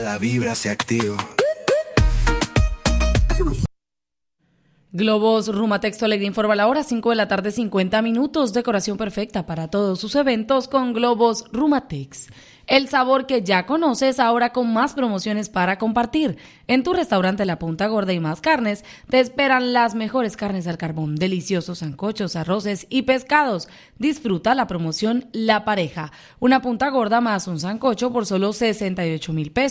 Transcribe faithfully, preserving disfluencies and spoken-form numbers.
La vibra se activa. Globos Rumatexto Alegría informa la hora, cinco de la tarde, cincuenta minutos. Decoración perfecta para todos sus eventos con Globos Rumatex. El sabor que ya conoces ahora con más promociones para compartir. En tu restaurante La Punta Gorda y Más Carnes te esperan las mejores carnes al carbón, deliciosos sancochos, arroces y pescados. Disfruta la promoción La Pareja. Una punta gorda más un sancocho por solo sesenta y ocho mil pesos.